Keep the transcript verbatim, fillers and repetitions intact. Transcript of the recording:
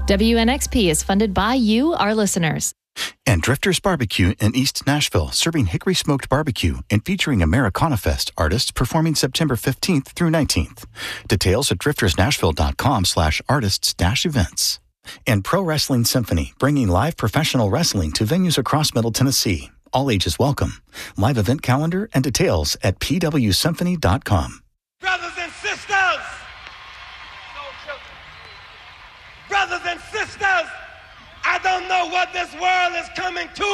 W N X P is funded by you, our listeners. And Drifters Barbecue in East Nashville, serving hickory smoked barbecue and featuring Americana Fest artists performing September fifteenth through nineteenth. Details at driftersnashville.com slash artists dash events. And Pro Wrestling Symphony, bringing live professional wrestling to venues across Middle Tennessee. All ages welcome. Live event calendar and details at p w symphony dot com. Brothers and sisters! Brothers and sisters, I don't know what this world is coming to,